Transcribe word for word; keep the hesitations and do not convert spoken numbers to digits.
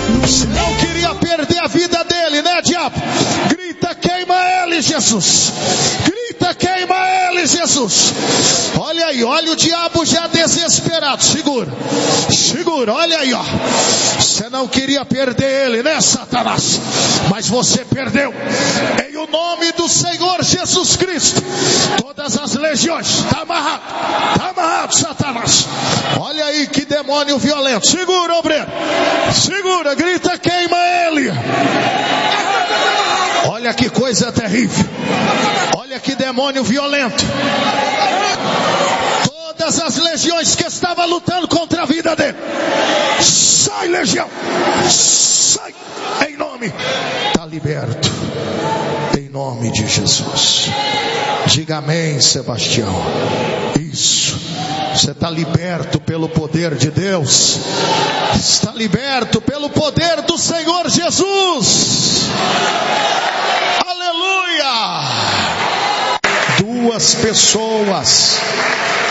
Você não queria perder a vida dele, né, diabo? Grita, queima ele, Jesus. Grita, queima ele, Jesus. Olha aí, olha o diabo já desesperado. Segura, segura, olha aí, ó. Você não queria perder ele, né, Satanás? Mas você perdeu. Em o nome do Senhor Jesus Cristo, todas as legiões, está amarrado, está amarrado, Satanás. Olha aí que demônio violento. Segura, obreiro, segura, grita, queima ele. Olha que coisa terrível. Olha que demônio violento. Todas as legiões que estavam lutando contra a vida dele, sai, legião, sai, em nome, está liberto, em nome de Jesus. Diga amém, Sebastião. Isso, você está liberto pelo poder de Deus, está liberto pelo poder do Senhor Jesus. Aleluia. Duas pessoas